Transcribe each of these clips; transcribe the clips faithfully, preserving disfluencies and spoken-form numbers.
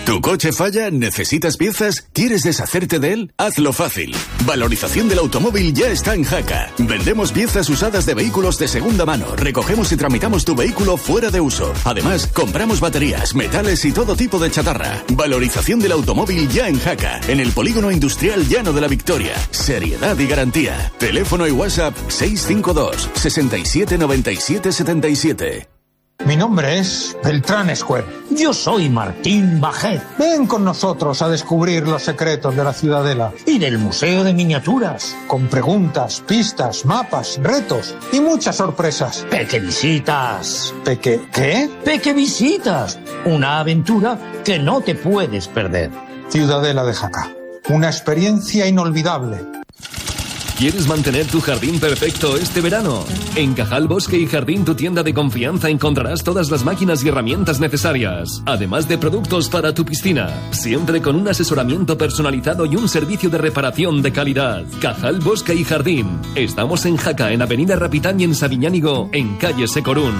¿Tu coche falla? ¿Necesitas piezas? ¿Quieres deshacerte de él? Hazlo fácil. Valorización del automóvil ya está en Jaca. Vendemos piezas usadas de vehículos de segunda mano. Recogemos y tramitamos tu vehículo fuera de uso. Además, compramos baterías, metales y todo tipo de chatarra. Valorización del automóvil ya en Jaca. En el Polígono Industrial Llano de la Victoria. Seriedad y garantía. Teléfono y WhatsApp seis cinco dos, seis siete, nueve siete, siete siete. Mi nombre es Beltrán Square. Yo soy Martín Bajet. Ven con nosotros a descubrir los secretos de la Ciudadela. Y del Museo de Miniaturas. Con preguntas, pistas, mapas, retos y muchas sorpresas. Peque Visitas. ¿Peque qué? Peque Visitas. Una aventura que no te puedes perder. Ciudadela de Jaca. Una experiencia inolvidable. ¿Quieres mantener tu jardín perfecto este verano? En Cajal Bosque y Jardín, tu tienda de confianza, encontrarás todas las máquinas y herramientas necesarias, además de productos para tu piscina, siempre con un asesoramiento personalizado y un servicio de reparación de calidad. Cajal Bosque y Jardín. Estamos en Jaca, en Avenida Rapitán, y en Sabiñánigo, en calle Secorún.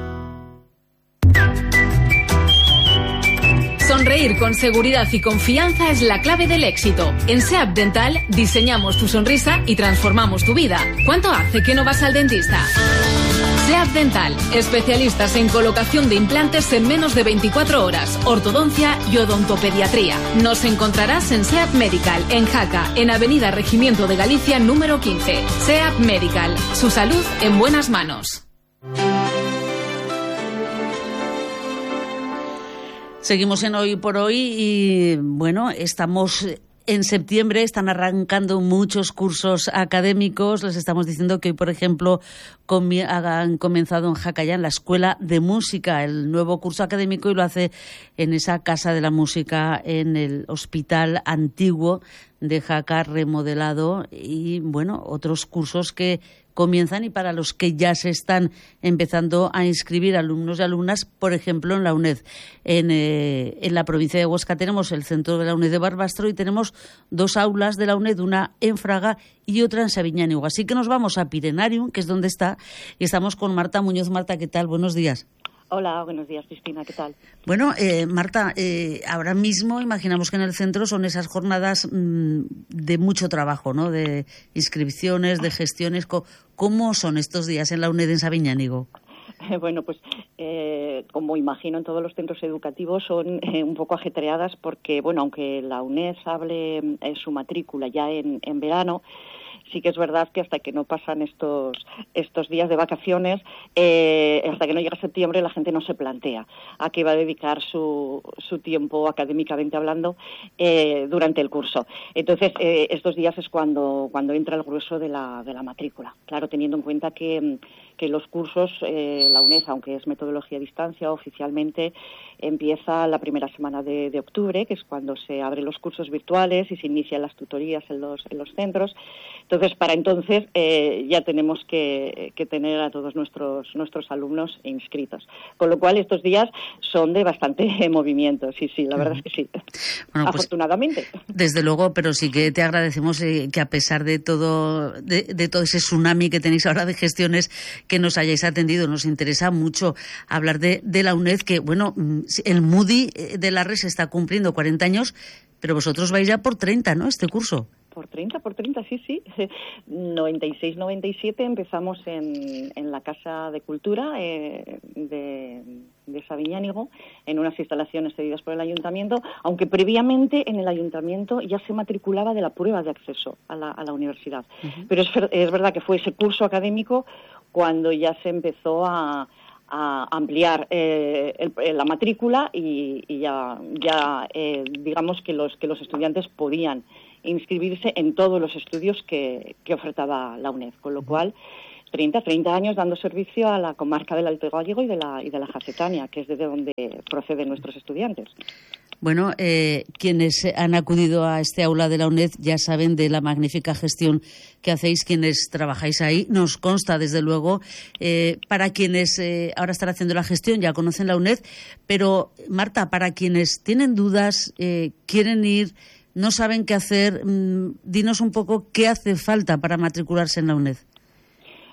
Sonreír con seguridad y confianza es la clave del éxito. En SEAP Dental diseñamos tu sonrisa y transformamos tu vida. ¿Cuánto hace que no vas al dentista? SEAP Dental, especialistas en colocación de implantes en menos de veinticuatro horas, ortodoncia y odontopediatría. Nos encontrarás en SEAP Medical, en Jaca, en Avenida Regimiento de Galicia número quince. SEAP Medical, su salud en buenas manos. Seguimos en Hoy por Hoy y, bueno, estamos en septiembre, están arrancando muchos cursos académicos. Les estamos diciendo que hoy, por ejemplo, comi- han comenzado en Jaca ya en la Escuela de Música, el nuevo curso académico, y lo hace en esa Casa de la Música, en el Hospital Antiguo de Jaca, remodelado, y, bueno, otros cursos que comienzan y para los que ya se están empezando a inscribir alumnos y alumnas, por ejemplo, en la UNED. En, eh, en la provincia de Huesca tenemos el centro de la UNED de Barbastro y tenemos dos aulas de la UNED, una en Fraga y otra en Sabiñánigo. Así que nos vamos a Pirenarium, que es donde está, y estamos con Marta Muñoz. Marta, ¿qué tal? Buenos días. Hola, buenos días, Cristina, ¿qué tal? Bueno, eh, Marta, eh, ahora mismo imaginamos que en el centro son esas jornadas mmm, de mucho trabajo, ¿no? De inscripciones, de gestiones. ¿Cómo son estos días en la UNED en Sabiñánigo? Eh, bueno, pues eh, como imagino en todos los centros educativos son eh, un poco ajetreadas porque, bueno, aunque la UNED hable eh, su matrícula ya en, en verano, sí que es verdad que hasta que no pasan estos estos días de vacaciones, eh, hasta que no llega septiembre, la gente no se plantea a qué va a dedicar su, su tiempo académicamente hablando eh, durante el curso. Entonces, eh, estos días es cuando cuando entra el grueso de la de la matrícula. Claro, teniendo en cuenta que, que los cursos, eh, la UNED, aunque es metodología a distancia, oficialmente empieza la primera semana de, de octubre, que es cuando se abren los cursos virtuales y se inician las tutorías en los en los centros. Entonces, para entonces eh, ya tenemos que, que tener a todos nuestros nuestros alumnos inscritos. Con lo cual, estos días son de bastante movimiento. Sí, sí, la verdad es que sí. Bueno, pues, afortunadamente. Desde luego, pero sí que te agradecemos eh, que a pesar de todo de, de todo ese tsunami que tenéis ahora de gestiones, que nos hayáis atendido. Nos interesa mucho hablar de, de la UNED, que, bueno, el Moody de la Res está cumpliendo cuarenta años, pero vosotros vais ya por treinta, ¿no?, este curso. Por treinta, por treinta, sí, sí. noventa y seis, noventa y siete empezamos en, en la Casa de Cultura eh, de, de Sabiñánigo, en unas instalaciones cedidas por el Ayuntamiento, aunque previamente en el Ayuntamiento ya se matriculaba de la prueba de acceso a la, a la universidad. Uh-huh. Pero es, es verdad que fue ese curso académico cuando ya se empezó a... a ampliar eh, el, la matrícula y, y ya, ya eh, digamos que los que los estudiantes podían inscribirse en todos los estudios que, que ofertaba la UNED, con lo cual treinta, treinta años dando servicio a la comarca del Alto Gállego y de la y de la Jacetania, que es de donde proceden nuestros estudiantes. Bueno, eh, quienes han acudido a este aula de la UNED ya saben de la magnífica gestión que hacéis quienes trabajáis ahí. Nos consta, desde luego, eh, para quienes eh, ahora están haciendo la gestión, ya conocen la UNED, pero, Marta, para quienes tienen dudas, eh, quieren ir, no saben qué hacer, mmm, dinos un poco qué hace falta para matricularse en la UNED.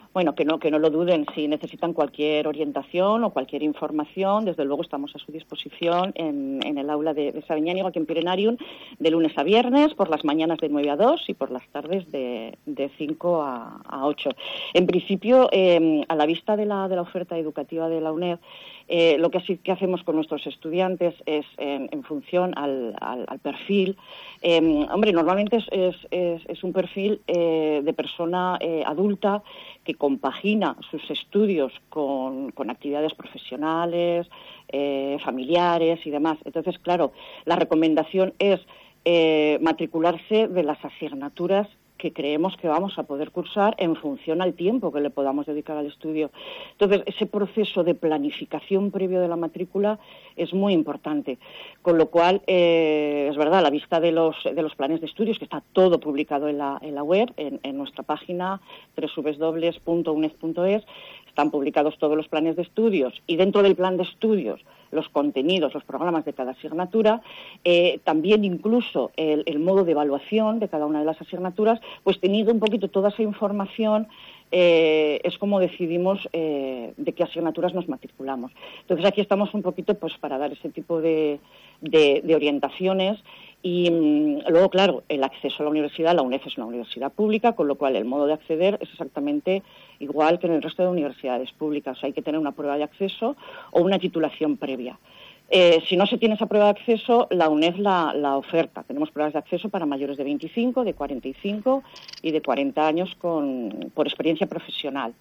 bueno, que no, que no lo duden. Si necesitan cualquier orientación o cualquier información, desde luego estamos a su disposición en, en el aula de, de Sabiñánigo, aquí en Pirenarium, de lunes a viernes, por las mañanas de nueve a dos y por las tardes de, de cinco a ocho. En principio, eh, a la vista de la, de la oferta educativa de la UNED, eh, lo que así que hacemos con nuestros estudiantes es, en, en función al, al, al perfil, eh, hombre, normalmente es, es, es, es un perfil eh, de persona eh, adulta que compagina sus estudios con, con actividades profesionales, eh, familiares y demás. Entonces, claro, la recomendación es eh, matricularse de las asignaturas que creemos que vamos a poder cursar en función al tiempo que le podamos dedicar al estudio. Entonces, ese proceso de planificación previo de la matrícula es muy importante, con lo cual, eh, es verdad, a la vista de los, de los planes de estudios, que está todo publicado en la, en la web, en, en nuestra página doble u doble u doble u punto uned punto es, están publicados todos los planes de estudios y dentro del plan de estudios los contenidos, los programas de cada asignatura, eh, también incluso el, el modo de evaluación de cada una de las asignaturas, pues teniendo un poquito toda esa información, eh, es como decidimos eh, de qué asignaturas nos matriculamos. Entonces aquí estamos un poquito pues para dar ese tipo de, de, de orientaciones. Y mmm, luego, claro, el acceso a la universidad, la UNED es una universidad pública, con lo cual el modo de acceder es exactamente igual que en el resto de universidades públicas. O sea, hay que tener una prueba de acceso o una titulación previa. Eh, si no se tiene esa prueba de acceso, la UNED la, la oferta. Tenemos pruebas de acceso para mayores de veinticinco, de cuarenta y cinco y de cuarenta años con, por experiencia profesional.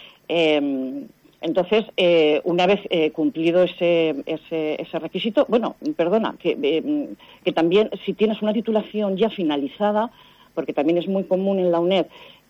Eh, Entonces, eh, una vez eh, cumplido ese, ese, ese requisito, bueno, perdona, que, eh, que también si tienes una titulación ya finalizada, porque también es muy común en la UNED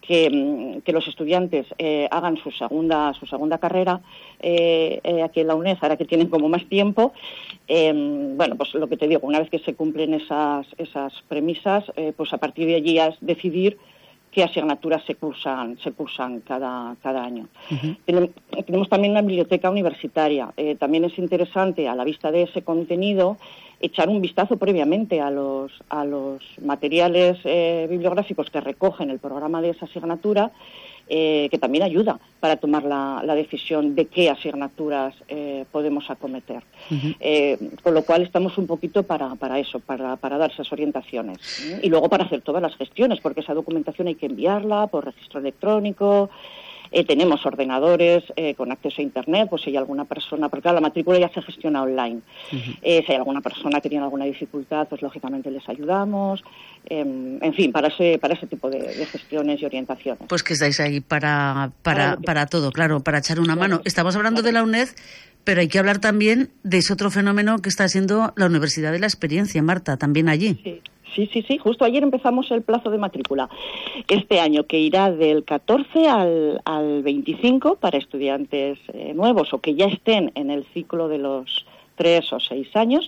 que, que los estudiantes eh, hagan su segunda, su segunda carrera eh, eh, aquí en la UNED, ahora que tienen como más tiempo, eh, bueno, pues lo que te digo, una vez que se cumplen esas, esas premisas, eh, pues a partir de allí es decidir qué asignaturas se cursan se cursan cada, cada año. Uh-huh. Tenemos, tenemos también una biblioteca universitaria. Eh, también es interesante, a la vista de ese contenido, echar un vistazo previamente a los, a los materiales eh, bibliográficos que recogen el programa de esa asignatura, eh, que también ayuda para tomar la, la decisión de qué asignaturas eh, podemos acometer. Uh-huh. Eh, con lo cual estamos un poquito para, para eso, para, para dar esas orientaciones. ¿eh? Y luego para hacer todas las gestiones, porque esa documentación hay que enviarla por registro electrónico. Eh, tenemos ordenadores eh, con acceso a Internet, pues si hay alguna persona, porque claro, la matrícula ya se gestiona online. Uh-huh. Eh, si hay alguna persona que tiene alguna dificultad, pues lógicamente les ayudamos. Eh, en fin, para ese para ese tipo de, de gestiones y orientaciones. Pues que estáis ahí para para, para todo, claro, para echar una claro, mano. Estamos hablando claro. de la UNED, pero hay que hablar también de ese otro fenómeno que está siendo la Universidad de la Experiencia, Marta, también allí. Sí. Sí, sí, sí. Justo ayer empezamos el plazo de matrícula. Este año, que irá del catorce al, al veinticinco para estudiantes eh, nuevos o que ya estén en el ciclo de los tres o seis años.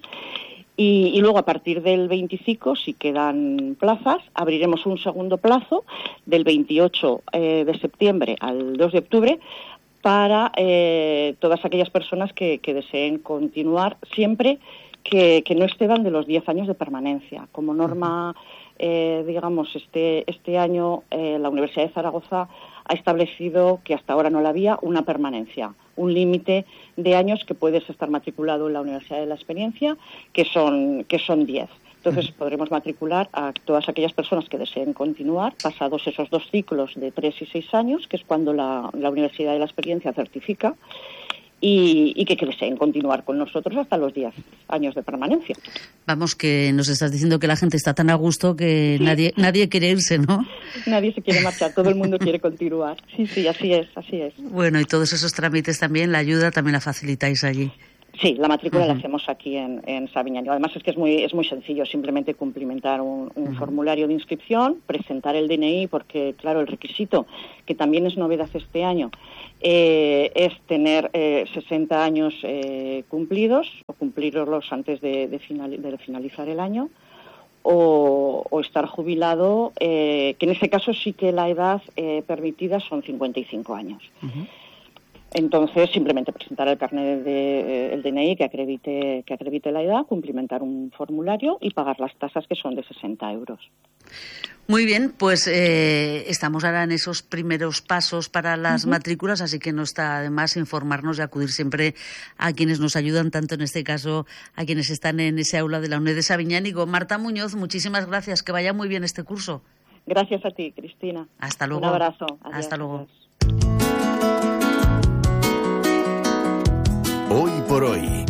Y, y luego, a partir del veinticinco, si quedan plazas, abriremos un segundo plazo del veintiocho eh, de septiembre al dos de octubre para eh, todas aquellas personas que, que deseen continuar siempre Que, que no excedan de los diez años de permanencia. Como norma, eh, digamos, este, este año eh, la Universidad de Zaragoza ha establecido, que hasta ahora no la había, una permanencia, un límite de años que puedes estar matriculado en la Universidad de la Experiencia, que son, que son diez. Entonces podremos matricular a todas aquellas personas que deseen continuar, pasados esos dos ciclos de tres y seis años, que es cuando la, la Universidad de la Experiencia certifica, Y, y que, que deseen continuar con nosotros hasta los diez años de permanencia. Vamos, que nos estás diciendo que la gente está tan a gusto que sí. nadie nadie quiere irse, ¿no? Nadie se quiere marchar, todo el mundo quiere continuar. Sí, sí, así es, así es. Bueno, y todos esos trámites también, la ayuda también la facilitáis allí. Sí, la matrícula uh-huh. la hacemos aquí en, en Sabiñánigo. Además es que es muy es muy sencillo, simplemente cumplimentar un, un uh-huh. formulario de inscripción, presentar el D N I, porque claro, el requisito, que también es novedad este año, eh, es tener eh, sesenta años eh, cumplidos, o cumplirlos antes de, de, final, de finalizar el año, o, o estar jubilado, eh, que en ese caso sí que la edad eh, permitida son cincuenta y cinco años. Uh-huh. Entonces, simplemente presentar el carnet de el D N I que acredite, que acredite la edad, cumplimentar un formulario y pagar las tasas, que son de sesenta euros. Muy bien, pues eh, estamos ahora en esos primeros pasos para las uh-huh. matrículas, así que no está de más informarnos y acudir siempre a quienes nos ayudan, tanto en este caso a quienes están en ese aula de la UNED de Sabiñánigo. Marta Muñoz, muchísimas gracias, que vaya muy bien este curso. Gracias a ti, Cristina. Hasta luego. Un abrazo. Adiós. Hasta luego. Hoy por hoy.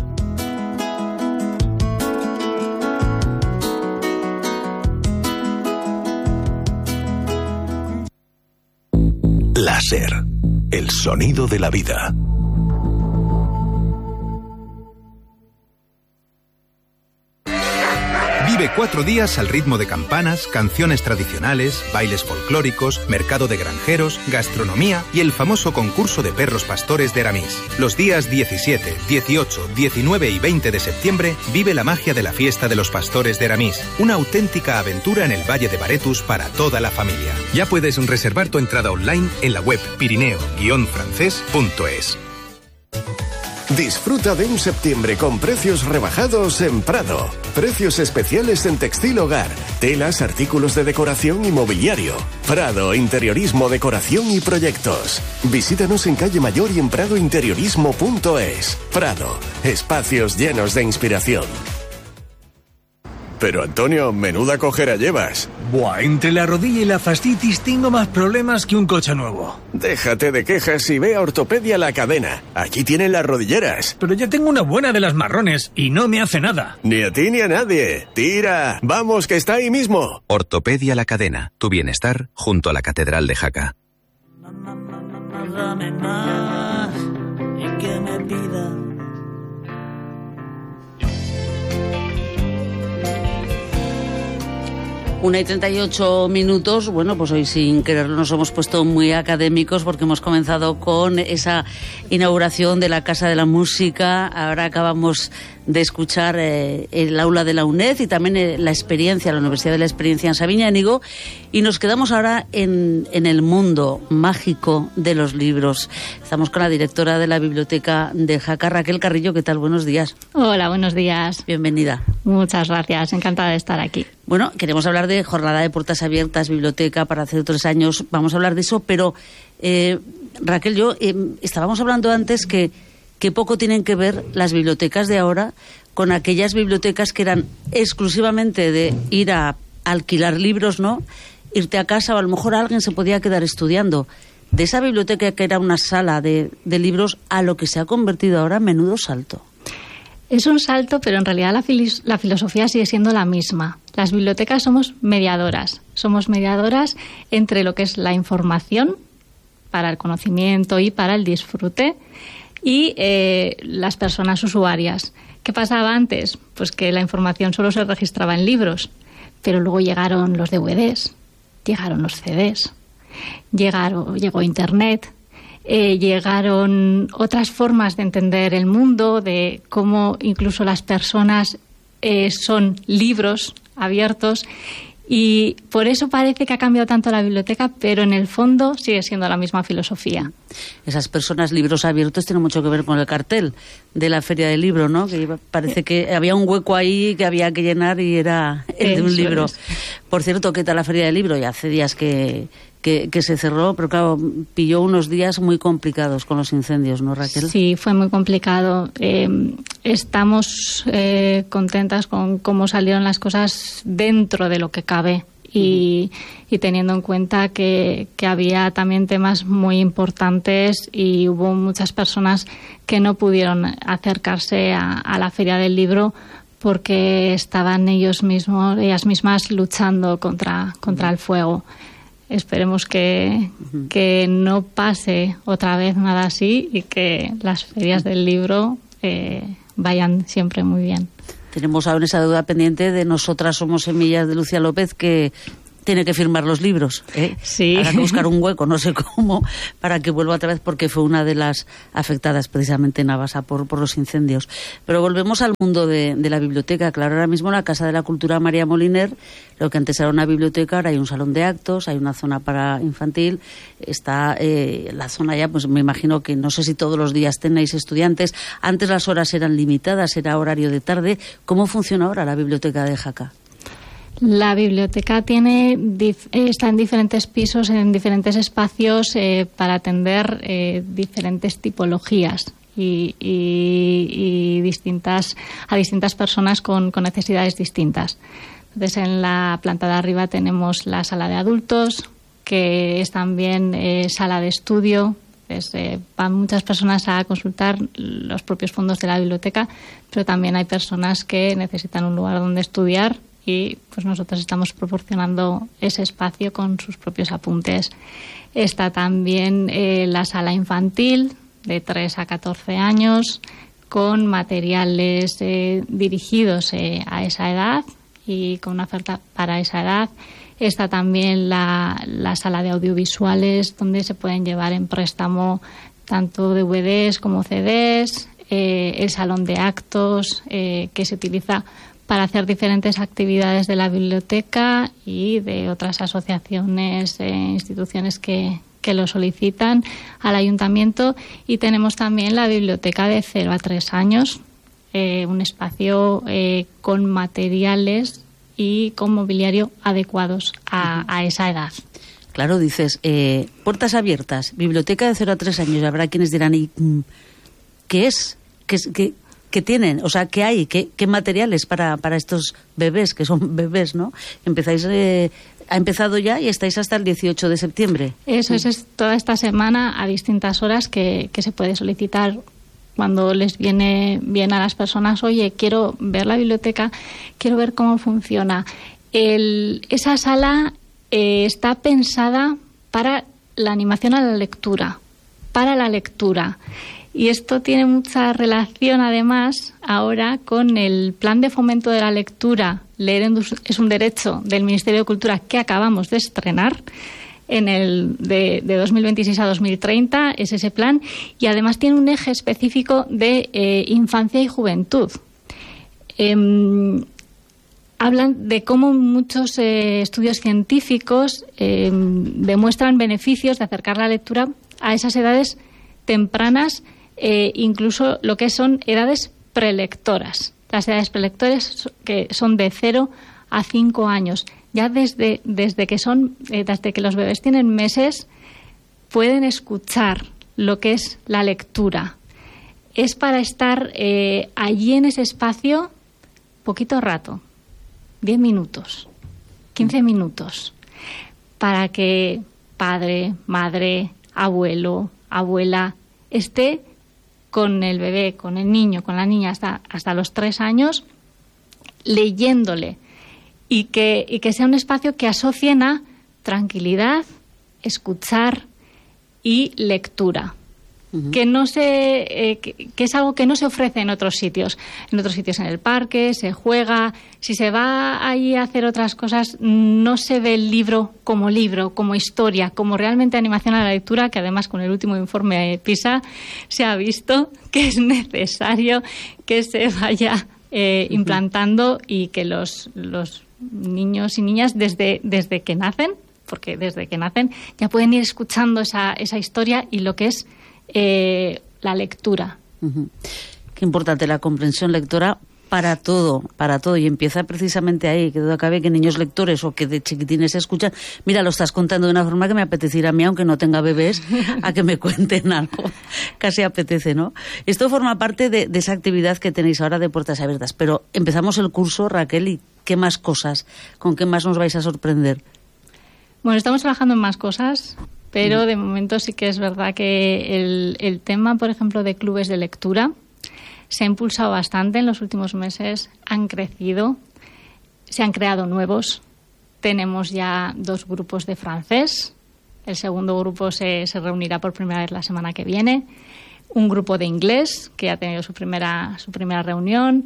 Láser, el sonido de la vida. Vive cuatro días al ritmo de campanas, canciones tradicionales, bailes folclóricos, mercado de granjeros, gastronomía y el famoso concurso de perros pastores de Eramis. Los días diecisiete, dieciocho, diecinueve y veinte de septiembre vive la magia de la fiesta de los pastores de Eramis, una auténtica aventura en el Valle de Baretus para toda la familia. Ya puedes reservar tu entrada online en la web pirineo guion francés punto es. Disfruta de un septiembre con precios rebajados en Prado. Precios especiales en textil hogar, telas, artículos de decoración y mobiliario. Prado, interiorismo, decoración y proyectos. Visítanos en Calle Mayor y en prado interiorismo punto es. Prado, espacios llenos de inspiración. Pero Antonio, menuda cojera llevas. Buah, entre la rodilla y la fascitis tengo más problemas que un coche nuevo. Déjate de quejas y ve a Ortopedia La Cadena. Aquí tienen las rodilleras. Pero ya tengo una buena de las marrones y no me hace nada. Ni a ti ni a nadie. Tira, vamos, que está ahí mismo. Ortopedia La Cadena, tu bienestar junto a la Catedral de Jaca. Dame más y que me pida. Una y treinta y ocho minutos. Bueno, pues hoy sin quererlo nos hemos puesto muy académicos porque hemos comenzado con esa inauguración de la Casa de la Música. Ahora acabamos de escuchar eh, el aula de la UNED y también eh, la experiencia, la Universidad de la Experiencia en Sabiñánigo, y nos quedamos ahora en, en el mundo mágico de los libros. Estamos con la directora de la Biblioteca de Jaca, Raquel Carrillo. ¿Qué tal? Buenos días. Hola, buenos días. Bienvenida. Muchas gracias, encantada de estar aquí. Bueno, queremos hablar de jornada de puertas abiertas, biblioteca para hace tres años, vamos a hablar de eso, pero eh, Raquel, yo eh, estábamos hablando antes que que poco tienen que ver las bibliotecas de ahora con aquellas bibliotecas que eran exclusivamente de ir a alquilar libros, ¿no? Irte a casa, o a lo mejor alguien se podía quedar estudiando. De esa biblioteca que era una sala de, de libros a lo que se ha convertido ahora, menudo salto. Es un salto, pero en realidad la, filis- la filosofía sigue siendo la misma. Las bibliotecas somos mediadoras. Somos mediadoras entre lo que es la información para el conocimiento y para el disfrute, y eh, las personas usuarias. ¿Qué pasaba antes? Pues que la información solo se registraba en libros, pero luego llegaron los D V Ds, llegaron los C Ds, llegaron, llegó Internet, eh, llegaron otras formas de entender el mundo, de cómo incluso las personas eh, son libros abiertos. Y por eso parece que ha cambiado tanto la biblioteca, pero en el fondo sigue siendo la misma filosofía. Esas personas, libros abiertos, tienen mucho que ver con el cartel de la Feria del Libro, ¿no? Que parece que había un hueco ahí que había que llenar y era el de un libro. Por cierto, ¿qué tal la Feria del Libro? Ya hace días que, que, que se cerró, pero claro, pilló unos días muy complicados con los incendios, ¿no, Raquel? Sí, fue muy complicado. Eh, estamos eh, contentas con cómo salieron las cosas dentro de lo que cabe. Y, y teniendo en cuenta que, que había también temas muy importantes y hubo muchas personas que no pudieron acercarse a, a la Feria del Libro porque estaban ellos mismos, ellas mismas luchando contra, contra el fuego. Esperemos que, que no pase otra vez nada así y que las ferias del libro eh, vayan siempre muy bien. Tenemos ahora esa deuda pendiente de Nosotras somos semillas de Lucía López, que tiene que firmar los libros, ¿eh? Sí. Habrá que buscar un hueco, no sé cómo, para que vuelva otra vez, porque fue una de las afectadas precisamente en Navasa por, por los incendios. Pero volvemos al mundo de, de la biblioteca. Claro, ahora mismo en la Casa de la Cultura María Moliner, lo que antes era una biblioteca, ahora hay un salón de actos, hay una zona para infantil, está eh, la zona ya, pues me imagino que no sé si todos los días tenéis estudiantes. Antes las horas eran limitadas, era horario de tarde. ¿Cómo funciona ahora la biblioteca de Jaca? La biblioteca tiene está en diferentes pisos, en diferentes espacios eh, para atender eh, diferentes tipologías y, y, y distintas a distintas personas con, con necesidades distintas. Entonces, en la planta de arriba tenemos la sala de adultos, que es también eh, sala de estudio. Pues, eh, van muchas personas a consultar los propios fondos de la biblioteca, pero también hay personas que necesitan un lugar donde estudiar. Y pues nosotros estamos proporcionando ese espacio con sus propios apuntes. Está también eh, la sala infantil de tres a catorce años con materiales eh, dirigidos eh, a esa edad y con una oferta para esa edad. Está también la, la sala de audiovisuales donde se pueden llevar en préstamo tanto D V Ds como C Ds, eh, el salón de actos eh, que se utiliza para hacer diferentes actividades de la biblioteca y de otras asociaciones e instituciones que, que lo solicitan al ayuntamiento. Y tenemos también la biblioteca de cero a tres años, eh, un espacio eh, con materiales y con mobiliario adecuados a, a esa edad. Claro, dices, eh, puertas abiertas, biblioteca de cero a tres años. Habrá quienes dirán, ¿y qué es? ¿Qué es? ¿Qué? ¿Qué tienen? O sea, ¿qué hay? ¿Qué, qué materiales para, para estos bebés, que son bebés, ¿no? Empezáis, eh, ha empezado ya y estáis hasta el dieciocho de septiembre. Eso es, es toda esta semana a distintas horas que, que se puede solicitar cuando les viene bien a las personas. Oye, quiero ver la biblioteca, quiero ver cómo funciona. El, esa sala eh, está pensada para la animación a la lectura, para la lectura. Y esto tiene mucha relación, además, ahora con el Plan de Fomento de la Lectura. Leer es un derecho del Ministerio de Cultura que acabamos de estrenar en el de, de dos mil veintiséis a dos mil treinta, es ese plan. Y además tiene un eje específico de eh, infancia y juventud. Eh, hablan de cómo muchos eh, estudios científicos eh, demuestran beneficios de acercar la lectura a esas edades tempranas, Eh, incluso lo que son edades prelectoras. Las edades prelectoras que son de cero a cinco años. Ya desde, desde que son, eh, desde que los bebés tienen meses, pueden escuchar lo que es la lectura. Es para estar eh, allí en ese espacio poquito rato, diez minutos, quince minutos, para que padre, madre, abuelo, abuela esté con el bebé, con el niño, con la niña hasta, hasta los tres años, leyéndole y que, y que sea un espacio que asocien a tranquilidad, escuchar y lectura. Uh-huh. Que no se, eh, que, que es algo que no se ofrece en otros sitios. En otros sitios en el parque se juega. Si se va ahí a hacer otras cosas, no se ve el libro como libro, como historia, como realmente animación a la lectura, que además con el último informe de PISA se ha visto que es necesario que se vaya eh, uh-huh. implantando y que los, los niños y niñas desde, desde que nacen, porque desde que nacen ya pueden ir escuchando esa, esa historia y lo que es Eh, la lectura. Uh-huh. Qué importante la comprensión lectora para todo, para todo. Y empieza precisamente ahí, que duda cabe que niños lectores o que de chiquitines se escuchan. Mira, lo estás contando de una forma que me apeteciera a mí, aunque no tenga bebés, a que me cuenten algo. Casi apetece, ¿no? Esto forma parte de, de esa actividad que tenéis ahora de Puertas Abiertas. Pero empezamos el curso, Raquel, y ¿qué más cosas? ¿Con qué más nos vais a sorprender? Bueno, estamos trabajando en más cosas, pero de momento sí que es verdad que el, el tema, por ejemplo, de clubes de lectura se ha impulsado bastante en los últimos meses, han crecido, se han creado nuevos. Tenemos ya dos grupos de francés, el segundo grupo se, se reunirá por primera vez la semana que viene, un grupo de inglés que ha tenido su primera, su primera reunión,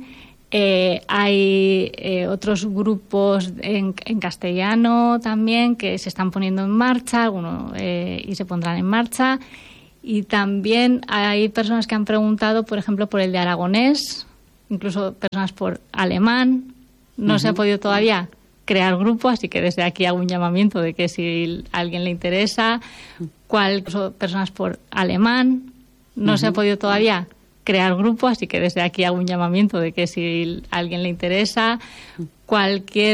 Eh, hay eh, otros grupos en, en castellano también que se están poniendo en marcha, algunos eh, y se pondrán en marcha. Y también hay personas que han preguntado, por ejemplo, por el de aragonés, incluso personas por alemán. No uh-huh. se ha podido todavía crear grupo, así que desde aquí hago un llamamiento de que si a alguien le interesa, cuál, personas por alemán. No uh-huh. se ha podido todavía crear grupo, así que desde aquí hago un llamamiento de que si a alguien le interesa, cualquier